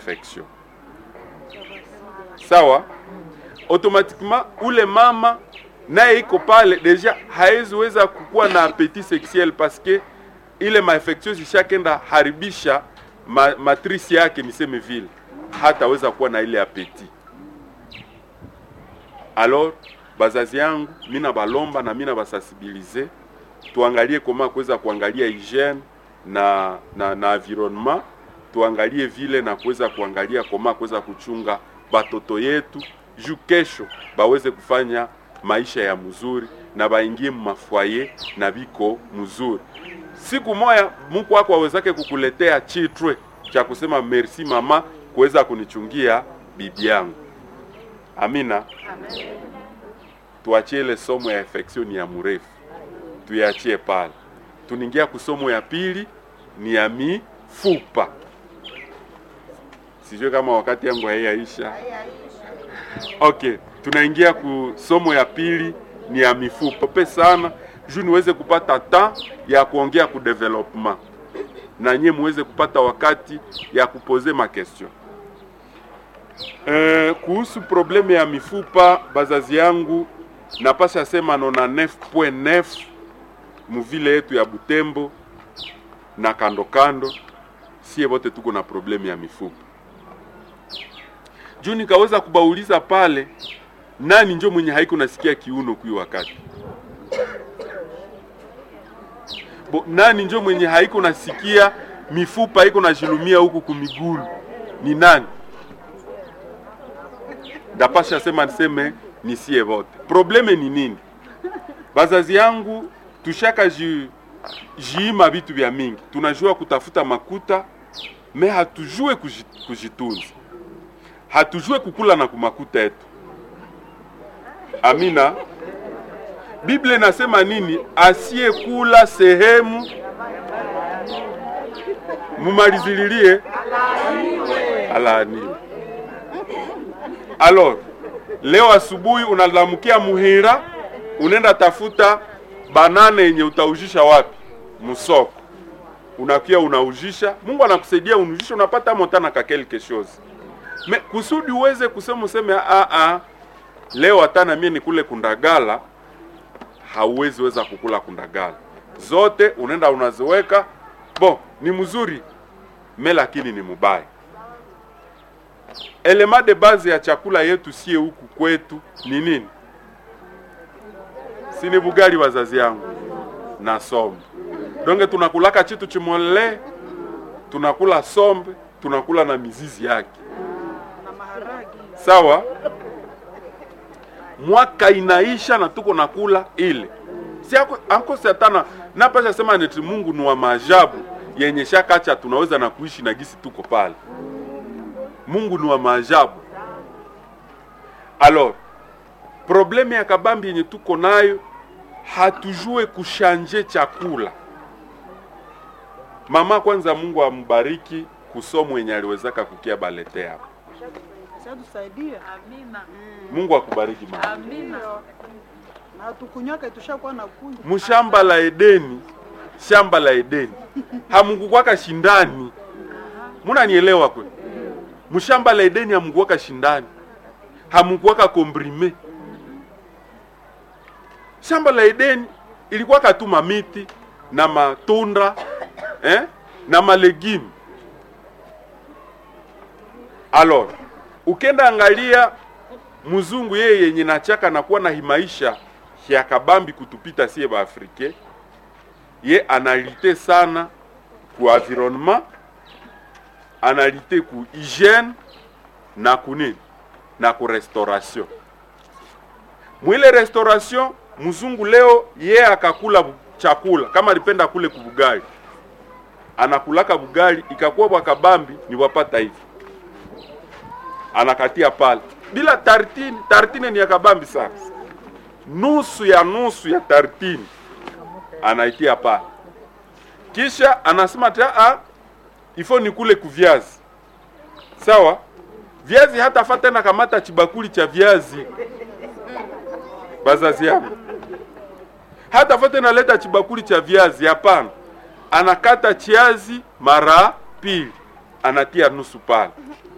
infection. Sawa? Automatiquement ule mama naye iko pale deja haiziweza kukua na appétit sexuel parce que ile ma-infection zishakenda haribisha matrice yake, niseme vile hataweza kuwa na ile appétit. Alors bazazi yangu mina balomba na mina basensibiliser tuangalie koma kuweza kuangalia hygiene na environnement, tuangalie vile na kuweza kuangalia koma kuweza kuchunga batoto yetu juu kesho baweze kufanya maisha ya mzuri na baingie mafwaye na biko mzuri. Siku moja Mungu wako awezake kukuletea chitwe cha kusema merci mama kuweza kunichungia bibi yangu. Amina. Amen. Tuachie ile somo ya infection ya mrefu, tuiachie pale. Tuningia kusomo ya pili ni ya mifupa. Sijui kama wakati yangu haiyaisha. Okay, tunaingia kusomo ya pili ni ya mifupa. Pe sana juu niweze kupata temps ya kuongea ku development na nyie muweze kupata wakati ya kupoze ma question. Kuhusu probleme ya mifupa bazazi yangu napasha sema 99.9 muvile yetu ya Butembo na kando kando sie wote tuko na probleme ya mifupa. Juu nikaweza kubauliza pale nani njo mwenye haiko nasikia kiuno kui wakati? Nani njo mwenye haiko nasikia mifupa haiko najilumia huku kumigulu? Ni nani? Ndapasha sema niseme nisie vote. Probleme ni nini? Bazazi yangu tushaka jiima vitu vya mingi. Tunajua kutafuta makuta, me hatujue kujitunza. Hatujue kukula na kumakuta yetu. Amina. Biblia inasema nini? Asiye kula sehemu mumalizililie alaaniwe. Alors, leo asubuhi unalamukia muhira, unenda tafuta banane yenye utaujisha wapi? Musoko. Unakia unaujisha, Mungu anakusaidia unujisha, unapata motana ka quelque chose. Me kusudi uweze kusema useme leo atana mimi nikule kundagala, hauwezi weza kukula kundagala. Zote unenda unaziweka, ni mzuri, me lakini ni mubaya. Elema de base ya chakula yetu sie huku kwetu ni nini? Sini bugali wazazi yangu na sombe. Donge tunakulaka chitu chimole, tunakula sombe, tunakula na mizizi yake. Na maharagi. Sawa? Mwaka inaisha na tuko nakula ile. Si anko satana napasha sema neti Mungu ni wa maajabu yenye shakacha tunaweza na kuishi na gisi tuko pale. Mungu ni wa maajabu. Alors, probleme ya kabambi yenye tuko nayo hatujue kushanje chakula. Mama kwanza Mungu ambariki kusomo yenye aliwezaka kukia balete hapa. Tusaidia. Amina. Mungu akubariki mama. Amina. Na tukunyoka tushakuwa na kunywa. Mshamba la Edeni, shamba la Edeni. Hamungu kwaka shindani. Muna nielewa kweli? Mshamba la Edeni hamungu kwaka shindani. Hamungu kwaka kombrime. Shamba la Edeni ilikuwa katuma miti na matunda, na malegume. Alors, ukenda angalia mzungu yeye yenye nachaka na kuwa na himaisha ya kabambi kutupita sie ba Afrike, ye analite sana ku environnement, analite ku hygiene na kunini na ku restauration. Mwile restauration mzungu leo ye akakula chakula kama alipenda kule kubugali, anakulaka bugali ikakuwa bwa kabambi ni wapata hivi, anakatia pale bila tartine. Tartine ni ya kabambi sana, nusu ya tartine anaitia pale, kisha anasema ifo ni kule kuviazi. Sawa, viazi hata fata na kamata chibakuli cha viazi bazazi yangu, hata fata na leta chibakuli cha viazi, hapana. Anakata chiazi mara pili, anatia nusu pale,